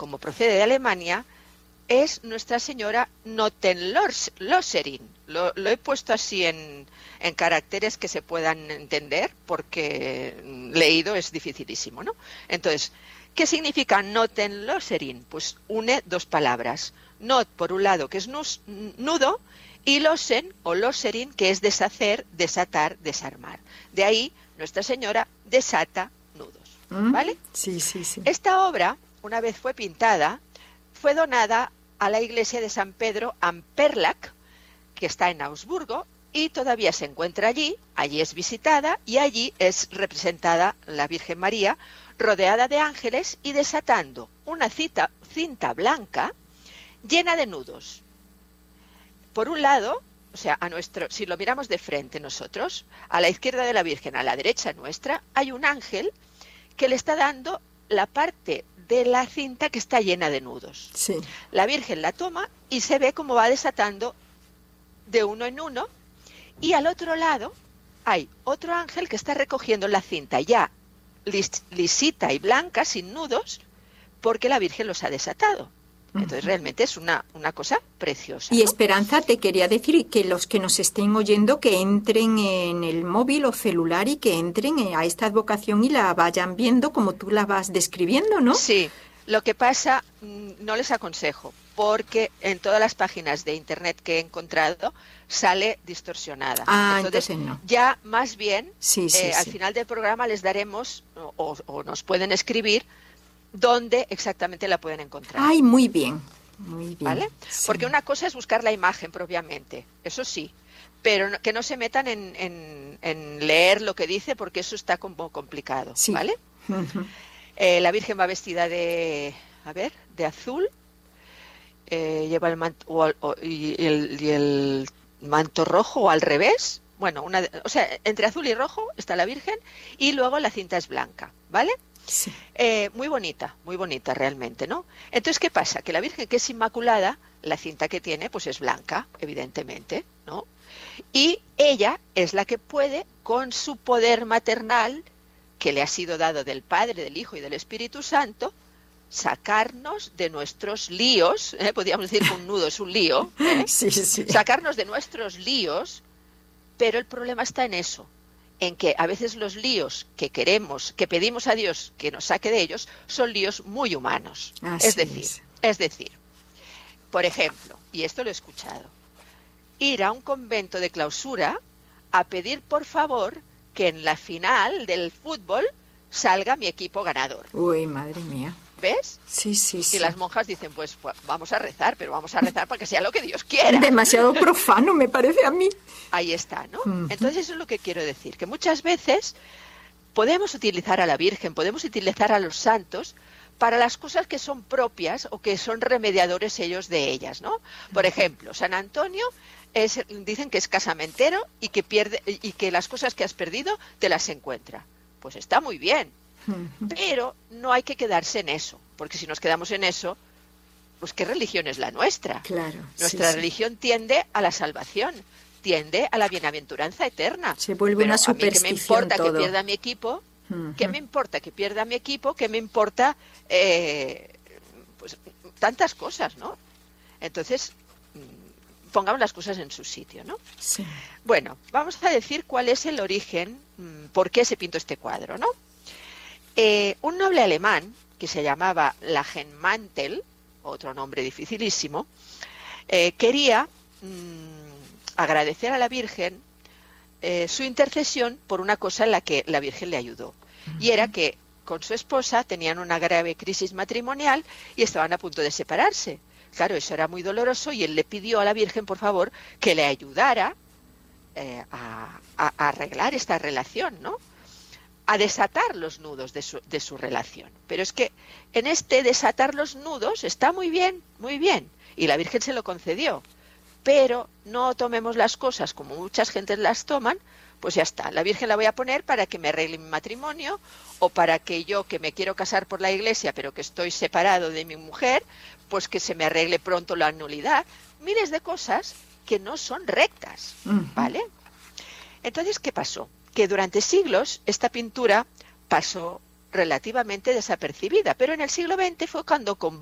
como procede de Alemania, es Nuestra Señora Notenlöserin. Lo he puesto así en caracteres que se puedan entender, porque leído es dificilísimo, ¿no? Entonces, ¿qué significa Notenlöserin? Pues une dos palabras. Not, por un lado, que es nudo, y losen o loserin, que es deshacer, desatar, desarmar. De ahí, Nuestra Señora desata nudos, ¿vale? Sí, sí, sí. Esta obra, una vez fue pintada, fue donada a la iglesia de San Pedro Amperlach, que está en Augsburgo, y todavía se encuentra allí es visitada, y allí es representada la Virgen María, rodeada de ángeles y desatando una cinta blanca llena de nudos. Por un lado, o sea, si lo miramos de frente nosotros, a la izquierda de la Virgen, a la derecha nuestra, hay un ángel que le está dando la parte de la cinta que está llena de nudos. Sí. La Virgen la toma y se ve cómo va desatando de uno en uno, y al otro lado hay otro ángel que está recogiendo la cinta ya lisita y blanca, sin nudos, porque la Virgen los ha desatado. Entonces realmente es una cosa preciosa, Y ¿no? Esperanza, te quería decir que los que nos estén oyendo, que entren en el móvil o celular y que entren a esta advocación y la vayan viendo como tú la vas describiendo, ¿no? Sí, lo que pasa, no les aconsejo, porque en todas las páginas de internet que he encontrado sale distorsionada. Entonces no. Ya más bien, al sí. final del programa les daremos, o nos pueden escribir, dónde exactamente la pueden encontrar. Ay, muy bien, muy bien. ¿Vale? Sí. Porque una cosa es buscar la imagen propiamente, eso sí, pero que no se metan en leer lo que dice, porque eso está como complicado, Sí. ¿vale? La Virgen va vestida de azul, lleva el manto y el manto rojo, o al revés. Bueno, o sea, entre azul y rojo está la Virgen, y luego la cinta es blanca, ¿vale? Sí. Muy bonita realmente, ¿no? Entonces, ¿qué pasa? Que la Virgen, que es inmaculada, la cinta que tiene pues es blanca, evidentemente, ¿no? Y ella es la que puede, con su poder maternal, que le ha sido dado del Padre, del Hijo y del Espíritu Santo, sacarnos de nuestros líos, podríamos decir que un nudo es un lío, Sí. sacarnos de nuestros líos, pero el problema está en eso, en que a veces los líos que pedimos a Dios que nos saque de ellos, son líos muy humanos. Es decir, por ejemplo, y esto lo he escuchado, ir a un convento de clausura a pedir por favor que en la final del fútbol salga mi equipo ganador. Uy, madre mía. ¿Ves? Sí. Y las monjas dicen, pues vamos a rezar, pero vamos a rezar para que sea lo que Dios quiera. Demasiado profano, me parece a mí. Ahí está, ¿no? Entonces eso es lo que quiero decir, que muchas veces podemos utilizar a la Virgen, podemos utilizar a los santos para las cosas que son propias o que son remediadores ellos de ellas, ¿no? Por ejemplo, San Antonio dicen que es casamentero y que las cosas que has perdido te las encuentra. Pues está muy bien, pero no hay que quedarse en eso, porque si nos quedamos en eso, pues ¿qué religión es la nuestra? Claro. Nuestra religión tiende a la salvación, tiende a la bienaventuranza eterna. Se vuelve pero una superstición. ¿qué me importa todo. que pierda mi equipo? ¿Qué me importa que pierda mi equipo? ¿Qué me importa? Pues tantas cosas, ¿no? Entonces, pongamos las cosas en su sitio, ¿no? Sí. Bueno, vamos a decir cuál es el origen, por qué se pintó este cuadro, ¿no? Un noble alemán que se llamaba Langenmantel, otro nombre dificilísimo, quería agradecer a la Virgen su intercesión por una cosa en la que la Virgen le ayudó. Y era que con su esposa tenían una grave crisis matrimonial y estaban a punto de separarse. Claro, eso era muy doloroso y él le pidió a la Virgen, por favor, que le ayudara a arreglar esta relación, ¿no? A desatar los nudos de su relación. Pero es que en este desatar los nudos está muy bien, y la Virgen se lo concedió. Pero no tomemos las cosas como muchas gentes las toman, pues ya está, la Virgen la voy a poner para que me arregle mi matrimonio, o para que yo, que me quiero casar por la iglesia, pero que estoy separado de mi mujer, pues que se me arregle pronto la nulidad. Miles de cosas que no son rectas, ¿vale? Entonces, ¿qué pasó? Que durante siglos esta pintura pasó relativamente desapercibida, pero en el siglo XX fue cuando con